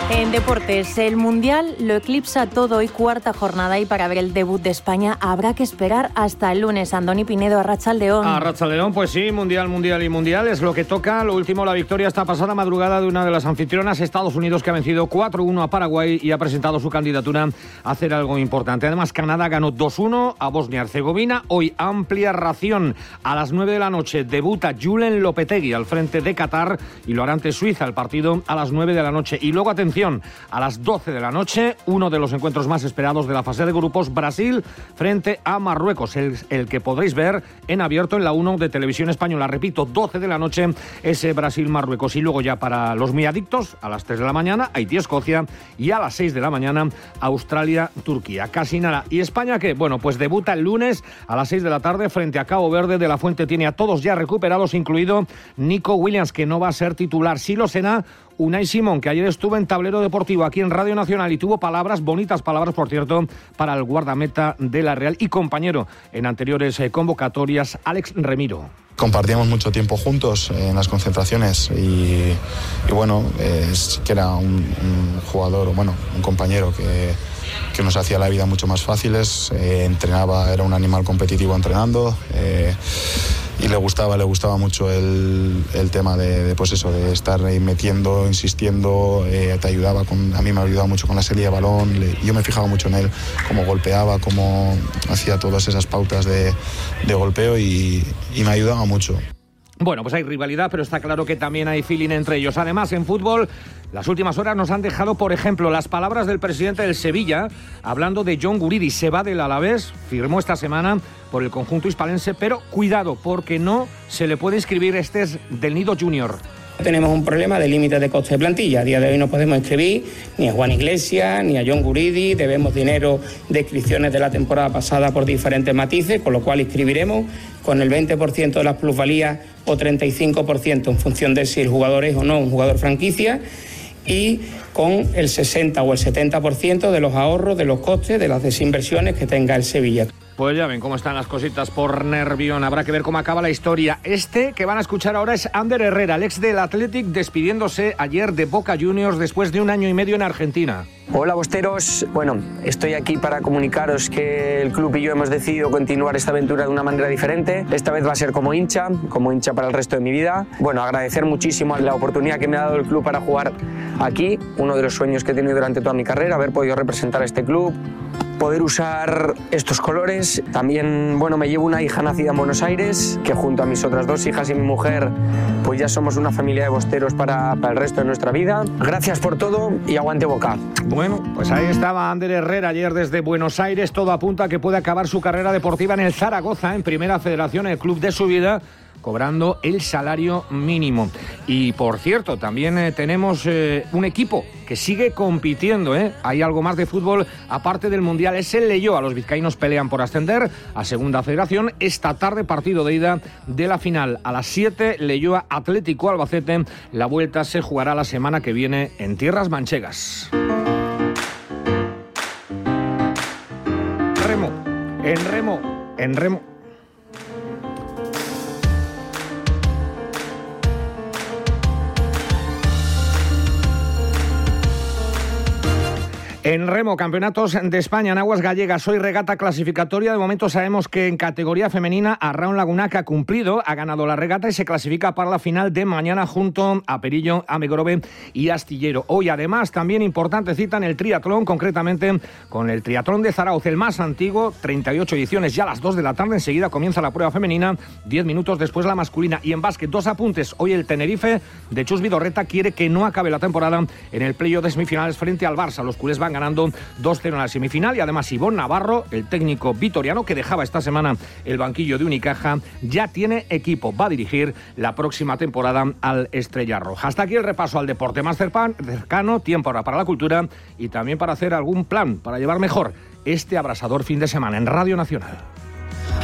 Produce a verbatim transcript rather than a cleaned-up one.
En deportes, el Mundial lo eclipsa todo y cuarta jornada, y para ver el debut de España habrá que esperar hasta el lunes. Andoni Pinedo, Arratsaldeon. Arratsaldeon, pues sí, Mundial, Mundial y Mundial es lo que toca. Lo último, la victoria esta pasada madrugada de una de las anfitrionas, Estados Unidos, que ha vencido cuatro uno a Paraguay y ha presentado su candidatura a hacer algo importante. Además, Canadá ganó dos uno a Bosnia-Herzegovina. Hoy amplia ración. A las nueve de la noche debuta Julen Lopetegui al frente de Qatar y lo hará ante Suiza, el partido a las nueve de la noche. Y luego, atención, a las doce de la noche, uno de los encuentros más esperados de la fase de grupos, Brasil frente a Marruecos, el, el que podréis ver en abierto en la uno de Televisión Española. Repito, doce de la noche, ese Brasil-Marruecos. Y luego ya para los muy adictos, a las tres de la mañana, Haití-Escocia, y a las seis de la mañana, Australia-Turquía. Casi nada. ¿Y España qué? Bueno, pues debuta el lunes a las seis de la tarde frente a Cabo Verde. De la Fuente tiene a todos ya recuperados, incluido Nico Williams, que no va a ser titular. Sí lo será Unai Simón, que ayer estuvo en Tablero Deportivo aquí en Radio Nacional y tuvo palabras, bonitas palabras, por cierto, para el guardameta de la Real y compañero en anteriores eh, convocatorias, Alex Remiro. Compartíamos mucho tiempo juntos en las concentraciones y, y bueno, es que era un, un jugador, bueno, un compañero que, que nos hacía la vida mucho más fáciles, eh, entrenaba, era un animal competitivo entrenando, eh, y le gustaba, le gustaba mucho el, el tema de, de, pues eso, de estar ahí metiendo, insistiendo, eh, te ayudaba, con, a mí me ha ayudado mucho con la salida de balón, le, yo me fijaba mucho en él, cómo golpeaba, cómo hacía todas esas pautas de, de golpeo y, y me ayudaba mucho. Bueno, pues hay rivalidad, pero está claro que también hay feeling entre ellos. Además, en fútbol, las últimas horas nos han dejado, por ejemplo, las palabras del presidente del Sevilla, hablando de John Guridi. Se va del Alavés, firmó esta semana por el conjunto hispalense, pero cuidado, porque no se le puede inscribir. Este es del Nido Junior. Tenemos un problema de límite de coste de plantilla. A día de hoy no podemos inscribir ni a Juan Iglesias ni a John Guridi. Debemos dinero de inscripciones de la temporada pasada por diferentes matices, con lo cual inscribiremos con el veinte por ciento de las plusvalías o treinta y cinco por ciento en función de si el jugador es o no un jugador franquicia, y con el sesenta o el setenta por ciento de los ahorros, de los costes, de las desinversiones que tenga el Sevilla. Pues ya ven cómo están las cositas por Nervión. Habrá que ver cómo acaba la historia. Este que van a escuchar ahora es Ander Herrera, el ex del Athletic, despidiéndose ayer de Boca Juniors después de un año y medio en Argentina. Hola bosteros, bueno, estoy aquí para comunicaros que el club y yo hemos decidido continuar esta aventura de una manera diferente. Esta vez va a ser como hincha, como hincha para el resto de mi vida. Bueno, agradecer muchísimo la oportunidad que me ha dado el club para jugar aquí, uno de los sueños que he tenido durante toda mi carrera, haber podido representar a este club, poder usar estos colores. También, bueno, me llevo una hija nacida en Buenos Aires, que junto a mis otras dos hijas y mi mujer, pues ya somos una familia de bosteros para, para el resto de nuestra vida. Gracias por todo y aguante Boca. Bueno, pues ahí estaba Ander Herrera ayer desde Buenos Aires. Todo apunta a que puede acabar su carrera deportiva en el Zaragoza, en Primera Federación, el club de su vida, cobrando el salario mínimo. Y por cierto, también eh, tenemos eh, un equipo que sigue compitiendo, ¿eh? Hay algo más de fútbol aparte del Mundial. Es el Leioa. Los vizcaínos pelean por ascender a Segunda Federación. Esta tarde, partido de ida de la final. A las siete, Leioa Atlético Albacete. La vuelta se jugará la semana que viene en tierras manchegas. Remo, en remo, en remo. En remo, campeonatos de España en aguas gallegas, hoy regata clasificatoria. De momento sabemos que en categoría femenina Arraun Lagunac ha cumplido, ha ganado la regata y se clasifica para la final de mañana junto a Perillo, Amegorove y Astillero. Hoy además también importante cita en el triatlón, concretamente con el triatlón de Zarauz, el más antiguo, treinta y ocho ediciones, ya a las dos de la tarde. Enseguida comienza la prueba femenina, diez minutos después la masculina. Y en básquet, dos apuntes. Hoy el Tenerife de Chus Vidorreta quiere que no acabe la temporada en el playoff de semifinales frente al Barça. Los culés van ganando dos cero en la semifinal y además Ivón Navarro, el técnico vitoriano que dejaba esta semana el banquillo de Unicaja, ya tiene equipo, va a dirigir la próxima temporada al Estrella Roja. Hasta aquí el repaso al deporte más cercano, tiempo ahora para la cultura y también para hacer algún plan para llevar mejor este abrasador fin de semana en Radio Nacional.